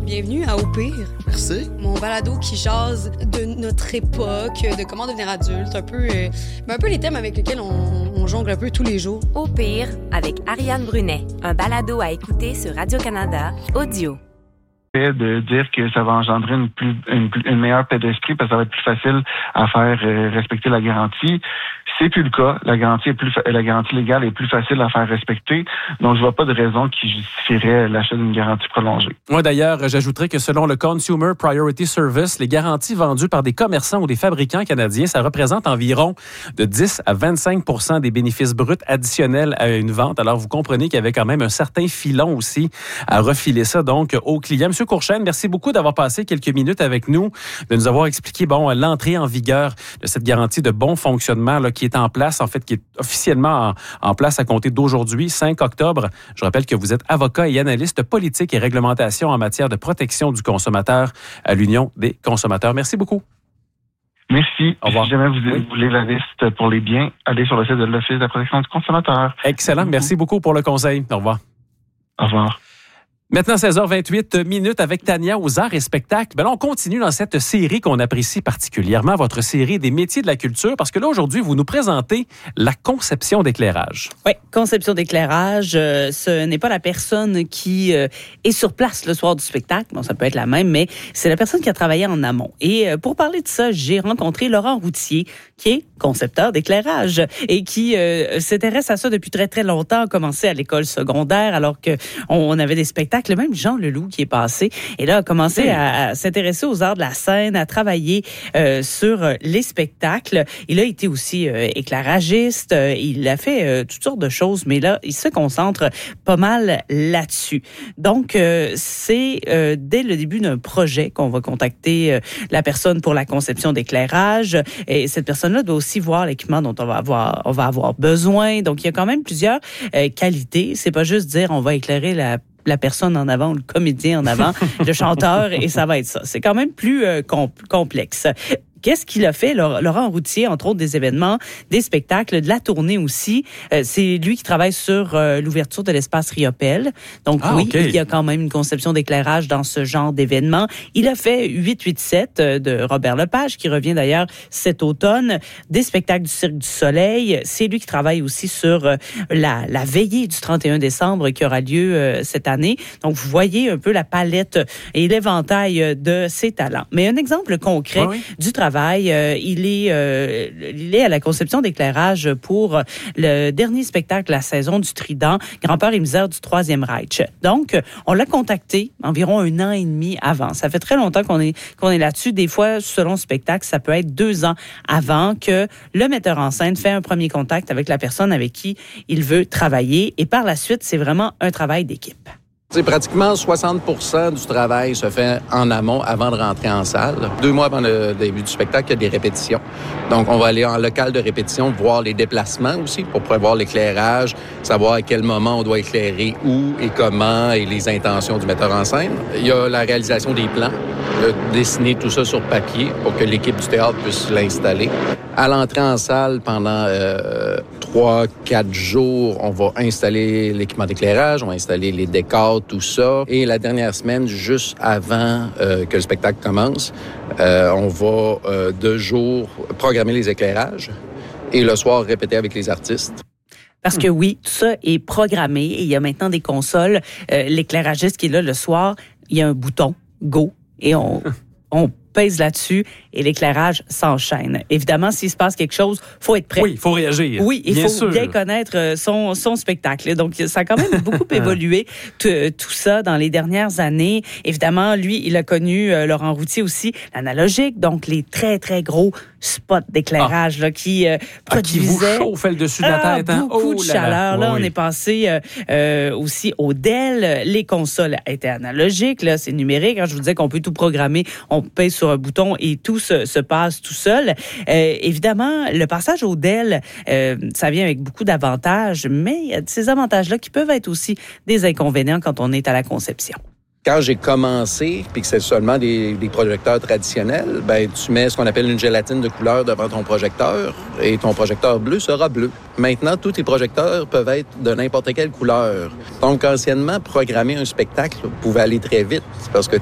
Bienvenue à Au pire. Merci. Mon balado qui jase de notre époque, de comment devenir adulte, un peu les thèmes avec lesquels on jongle un peu tous les jours. Au pire, avec Ariane Brunet, un balado à écouter sur Radio-Canada, audio. De dire que ça va engendrer une meilleure paix d'esprit parce que ça va être plus facile à faire respecter la garantie. C'est plus le cas. La garantie légale est plus facile à faire respecter. Donc, je vois pas de raison qui justifierait l'achat d'une garantie prolongée. Moi, d'ailleurs, j'ajouterais que selon le Consumer Priority Service, les garanties vendues par des commerçants ou des fabricants canadiens, ça représente environ de 10 à 25% des bénéfices bruts additionnels à une vente. Alors, vous comprenez qu'il y avait quand même un certain filon aussi à refiler ça donc aux clients. Monsieur Courchaine, merci beaucoup d'avoir passé quelques minutes avec nous, de nous avoir expliqué l'entrée en vigueur de cette garantie de bon fonctionnement là, qui est en place, en fait, qui est officiellement en place à compter d'aujourd'hui, 5 octobre. Je rappelle que vous êtes avocat et analyste politique et réglementation en matière de protection du consommateur à l'Union des consommateurs. Merci beaucoup. Merci. Au revoir. Si jamais vous voulez la liste pour les biens, allez sur le site de l'Office de la protection du consommateur. Excellent. Merci beaucoup pour le conseil. Au revoir. Au revoir. Maintenant, 16h28 avec Tania aux arts et spectacles. Là, on continue dans cette série qu'on apprécie particulièrement, votre série des métiers de la culture, parce que là, aujourd'hui, vous nous présentez la conception d'éclairage. Oui, conception d'éclairage, ce n'est pas la personne qui est sur place le soir du spectacle. Bon, ça peut être la même, mais c'est la personne qui a travaillé en amont. Et pour parler de ça, j'ai rencontré Laurent Routier, qui est concepteur d'éclairage et qui s'intéresse à ça depuis très, très longtemps, a commencé à l'école secondaire, alors qu'on avait des spectacles. Même Jean Leloup qui est passé et là a commencé à s'intéresser aux arts de la scène, à travailler sur les spectacles. Il a été aussi éclairagiste, il a fait toutes sortes de choses, mais là, il se concentre pas mal là-dessus. Donc, c'est dès le début d'un projet qu'on va contacter la personne pour la conception d'éclairage et cette personne-là doit aussi voir l'équipement dont on va avoir besoin. Donc, il y a quand même plusieurs qualités. C'est pas juste dire on va éclairer la personne en avant, le comédien en avant, le chanteur, et ça va être ça. C'est quand même plus complexe. Qu'est-ce qu'il a fait, Laurent Routier, entre autres des événements, des spectacles, de la tournée aussi? C'est lui qui travaille sur l'ouverture de l'espace Riopelle. Donc il y a quand même une conception d'éclairage dans ce genre d'événement. Il a fait 887 de Robert Lepage, qui revient d'ailleurs cet automne, des spectacles du Cirque du Soleil. C'est lui qui travaille aussi sur la veillée du 31 décembre qui aura lieu cette année. Donc, vous voyez un peu la palette et l'éventail de ses talents. Mais un exemple concret du travail, il est à la conception d'éclairage pour le dernier spectacle de la saison du Trident, Grand-peur et misère du Troisième Reich. Donc, on l'a contacté environ 1 an et demi avant. Ça fait très longtemps qu'on est là-dessus. Des fois, selon le spectacle, ça peut être 2 ans avant que le metteur en scène fait un premier contact avec la personne avec qui il veut travailler. Et par la suite, c'est vraiment un travail d'équipe. C'est pratiquement 60% du travail se fait en amont avant de rentrer en salle. 2 mois avant le début du spectacle, il y a des répétitions. Donc, on va aller en local de répétition, voir les déplacements aussi pour prévoir l'éclairage, savoir à quel moment on doit éclairer où et comment et les intentions du metteur en scène. Il y a la réalisation des plans, de dessiner tout ça sur papier pour que l'équipe du théâtre puisse l'installer. À l'entrée en salle, pendant 3-4 jours, on va installer l'équipement d'éclairage, on va installer les décors, tout ça. Et la dernière semaine, juste avant que le spectacle commence, on va 2 jours programmer les éclairages et le soir répéter avec les artistes. Parce que oui, tout ça est programmé et il y a maintenant des consoles. L'éclairagiste qui est là le soir, il y a un bouton « Go » et on pèse là-dessus et l'éclairage s'enchaîne. Évidemment, s'il se passe quelque chose, il faut être prêt. Oui, il faut réagir. Oui, il faut bien connaître son spectacle. Donc, ça a quand même beaucoup évolué, tout ça, dans les dernières années. Évidemment, lui, il a connu, Laurent Routier aussi, l'analogique, donc les très, très gros spots d'éclairage là, qui produisaient... Qui vous chauffaient le dessus de la tête. Beaucoup de chaleur. Là, on est passé aussi au DEL. Les consoles étaient analogiques. Là, c'est numérique. Quand je vous disais qu'on peut tout programmer, on pèse sur un bouton et tout se passe tout seul. Évidemment, le passage au DEL, ça vient avec beaucoup d'avantages, mais il y a ces avantages-là qui peuvent être aussi des inconvénients quand on est à la conception. Quand j'ai commencé, puis que c'est seulement des projecteurs traditionnels, ben tu mets ce qu'on appelle une gélatine de couleur devant ton projecteur et ton projecteur bleu sera bleu. Maintenant, tous tes projecteurs peuvent être de n'importe quelle couleur. Donc, anciennement, programmer un spectacle pouvait aller très vite parce que